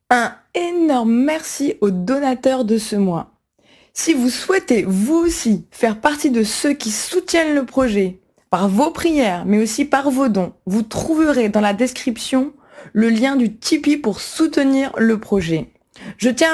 Un énorme merci aux donateurs de ce mois. Si vous souhaitez vous aussi faire partie de ceux qui soutiennent le projet par vos prières, mais aussi par vos dons, vous trouverez dans la description le lien du Tipeee pour soutenir le projet. Je tiens